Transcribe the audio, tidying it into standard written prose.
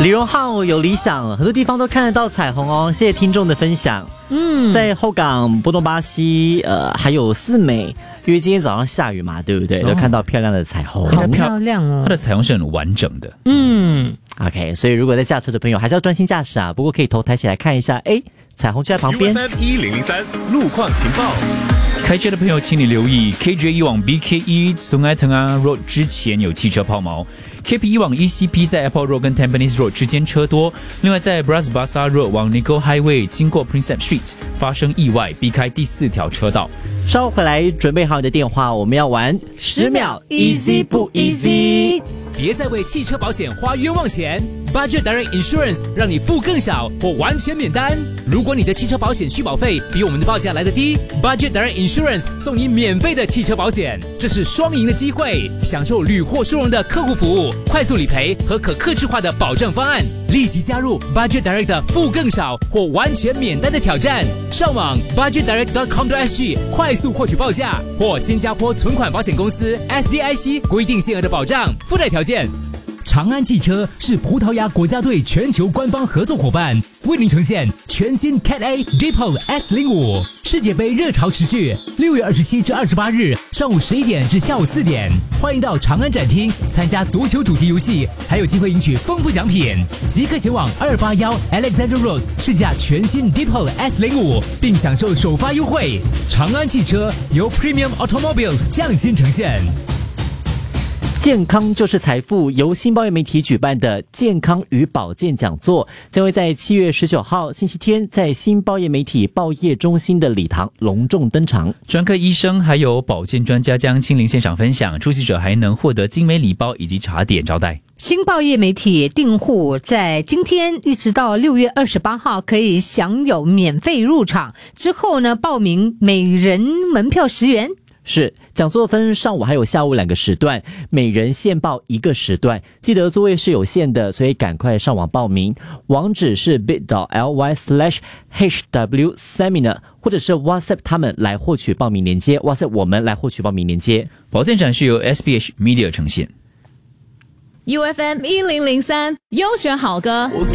李荣浩有理想，很多地方都看得到彩虹哦。谢谢听众的分享。在后港、波东巴西，还有四美，因为今天早上下雨嘛，对不对？都看到漂亮的彩虹， 好漂亮哦。 它的彩虹是很完整的。 OK， 所以如果在驾车的朋友还是要专心驾驶啊。不过可以头抬起来看一下，哎，彩虹就在旁边。 UFM1003路况情报。 开车的朋友请你留意 KJ 往 BKE 松爱腾啊 Road 之前有汽车抛锚， KP 往 ECP 在 Airport Road 跟 Tampines Road 之间车多。另外在 Bras Basah Road 往 Nicole Highway 经过 Prinsep Street 发生意外，避开第4条车道。 稍后回来准备好你的电话，我们要玩10秒 Easy 不 Easy。 别再为汽车保险花冤枉钱 ，Budget Direct Insurance 让你付更少或完全免单。如果你的汽车保险续保费比我们的报价来得低 ，Budget Direct Insurance 送你免费的汽车保险，这是双赢的机会，享受屡获殊荣的客户服务、快速理赔和可客制化的保障方案。立即加入 Budget Direct 的付更少或完全免单的挑战，上网 budgetdirect.com.sg 快速获取报价，或新加坡存款保险公司 SDIC 规定限额的保障附带条件。长安汽车是葡萄牙国家队全球官方合作伙伴，为您呈现全新 Cat A Dipole S05。世界杯热潮持续，6月27至28日上午11点至下午4点，欢迎到长安展厅参加足球主题游戏，还有机会赢取丰富奖品。即刻前往281 Alexander Road 试驾全新 Dipole S05，并享受首发优惠。长安汽车由 Premium Automobiles 匠心呈现。 健康就是财富，由新报业媒体举办的健康与保健讲座将会在7月19号星期天在新报业媒体报业中心的礼堂隆重登场。 专科医生还有保健专家将亲临现场分享，出席者还能获得精美礼包以及茶点招待。 新报业媒体订户在今天一直到6月28号可以享有免费入场，之后呢报名每人门票10元。 是，讲座分上午还有下午2个时段，每人限报1个时段，记得座位是有限的，所以赶快上网报名。网址是 bit.ly/HW Seminar， 或者是 WhatsApp 他们来获取报名链接， WhatsApp 我们来获取报名链接。 保健展是由 SBH Media 呈现。 UFM1003 优选好歌。